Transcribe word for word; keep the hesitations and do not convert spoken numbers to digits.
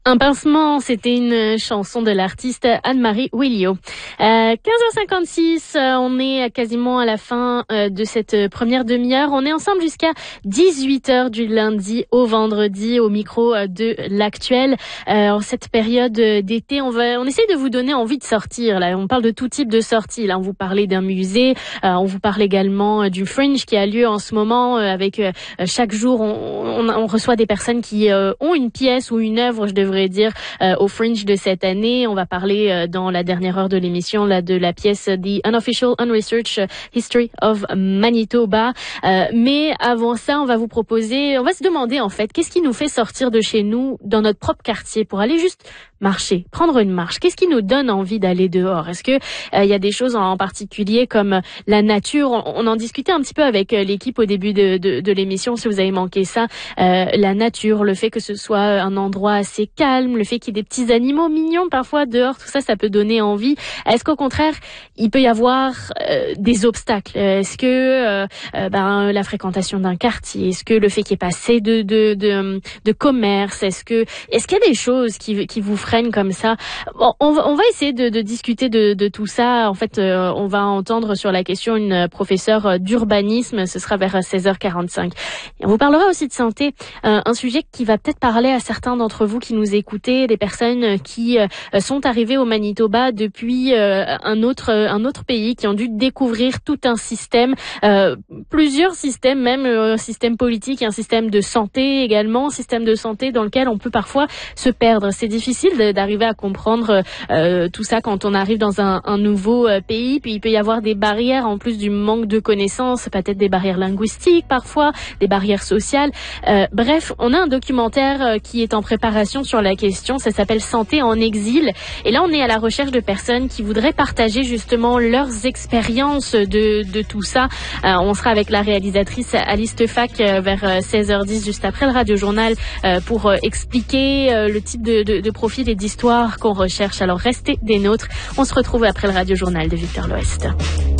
Un pincement, c'était une chanson de l'artiste Anne-Marie Willio. Euh, quinze heures cinquante-six, on est quasiment à la fin de cette première demi-heure. On est ensemble jusqu'à dix-huit heures du lundi au vendredi au micro de l'Actuel. Euh, en cette période d'été, on va, on essaye de vous donner envie de sortir. Là, on parle de tout type de sorties. Là, on vous parlait d'un musée, euh, on vous parle également du Fringe qui a lieu en ce moment. Euh, avec euh, chaque jour, on, on, on reçoit des personnes qui euh, ont une pièce ou une œuvre, je devrais dire, euh, au Fringe de cette année. On va parler euh, dans la dernière heure de l'émission là de la pièce The Unofficial Unresearched History of Manitoba. Euh, mais avant ça, on va vous proposer, on va se demander en fait, qu'est-ce qui nous fait sortir de chez nous dans notre propre quartier pour aller juste marcher, prendre une marche? Qu'est-ce qui nous donne envie d'aller dehors? Est-ce que il euh, y a des choses en particulier comme la nature? On, on en discutait un petit peu avec euh, l'équipe au début de, de, de l'émission, si vous avez manqué ça. Euh, la nature, le fait que ce soit un endroit assez calme, le fait qu'il y ait des petits animaux mignons parfois dehors, tout ça, ça peut donner envie. Est-ce qu'au contraire, il peut y avoir euh, des obstacles? Est-ce que euh, euh, ben, la fréquentation d'un quartier? Est-ce que le fait qu'il n'y ait pas assez de, de, de, de commerce? Est-ce que est-ce qu'il y a des choses qui, qui vous freinent comme ça? Bon, on, va, on va essayer de, de discuter de, de tout ça. En fait, euh, on va entendre sur la question une professeure d'urbanisme. Ce sera vers seize heures quarante-cinq. Et on vous parlera aussi de santé, euh, un sujet qui va peut-être parler à certains d'entre vous qui nous écoutez, des personnes qui euh, sont arrivées au Manitoba depuis euh, un autre un autre pays, qui ont dû découvrir tout un système, euh, plusieurs systèmes, même un système politique et un système de santé également, un système de santé dans lequel on peut parfois se perdre. C'est difficile de, d'arriver à comprendre euh, tout ça quand on arrive dans un, un nouveau euh, pays. Puis il peut y avoir des barrières en plus du manque de connaissances, peut-être des barrières linguistiques parfois, des barrières sociales. Euh, bref, on a un documentaire euh, qui est en préparation sur la question. Ça s'appelle Santé en exil. Et là, on est à la recherche de personnes qui voudraient partager justement leurs expériences de, de tout ça. Euh, on sera avec la réalisatrice Alice Tefac euh, vers seize heures dix, juste après le Radio-Journal, euh, pour euh, expliquer euh, le type de, de, de profil et d'histoire qu'on recherche. Alors restez des nôtres. On se retrouve après le Radio-Journal de Victor l'Ouest.